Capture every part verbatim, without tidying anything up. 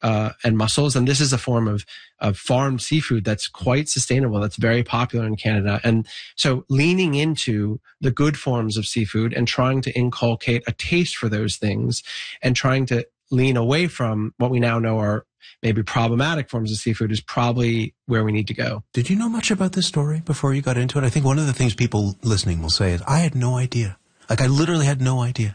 uh, and mussels. And this is a form of, of farmed seafood that's quite sustainable, that's very popular in Canada. And so leaning into the good forms of seafood and trying to inculcate a taste for those things and trying to lean away from what we now know are maybe problematic forms of seafood is probably where we need to go. Did you know much about this story before you got into it? I think one of the things people listening will say is, I had no idea. Like, I literally had no idea.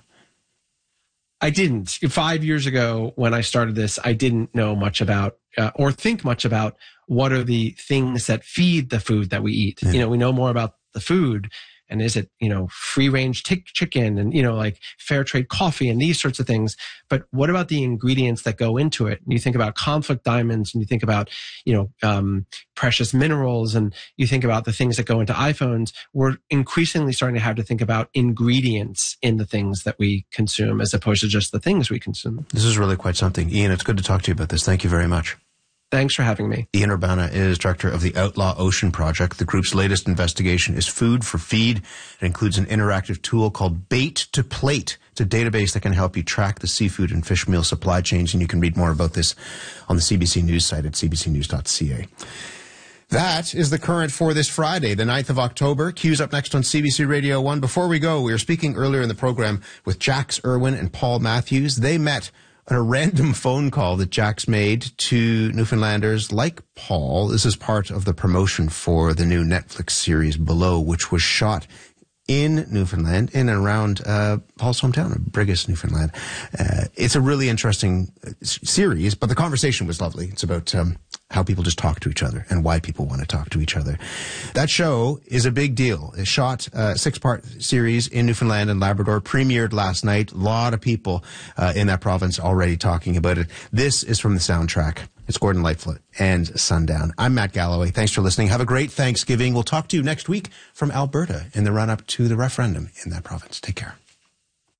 I didn't. Five years ago, when I started this, I didn't know much about uh, or think much about what are the things that feed the food that we eat. Yeah. You know, we know more about the food. And is it, you know, free range t- chicken and, you know, like fair trade coffee and these sorts of things. But what about the ingredients that go into it? And you think about conflict diamonds and you think about, you know, um, precious minerals and you think about the things that go into iPhones. We're increasingly starting to have to think about ingredients in the things that we consume as opposed to just the things we consume. This is really quite something. Ian, it's good to talk to you about this. Thank you very much. Thanks for having me. Ian Urbana is director of the Outlaw Ocean Project. The group's latest investigation is Food for Feed. It includes an interactive tool called Bait to Plate. It's a database that can help you track the seafood and fish meal supply chains, and you can read more about this on the C B C News site at c b c news dot c a. That is the current for this Friday, the ninth of October. Q's up next on C B C Radio one. Before we go, we were speaking earlier in the program with Jax Irwin and Paul Matthews. They met on a random phone call that Jax made to Newfoundlanders like Paul. This is part of the promotion for the new Netflix series Below, which was shot in Newfoundland, in and around uh, Paul's hometown of Brigus, Newfoundland. Uh, it's a really interesting series, but the conversation was lovely. It's about um, how people just talk to each other and why people want to talk to each other. That show is a big deal. It shot a six-part series in Newfoundland and Labrador, premiered last night. A lot of people uh, in that province already talking about it. This is from the soundtrack. It's Gordon Lightfoot and Sundown. I'm Matt Galloway. Thanks for listening. Have a great Thanksgiving. We'll talk to you next week from Alberta in the run-up to the referendum in that province. Take care.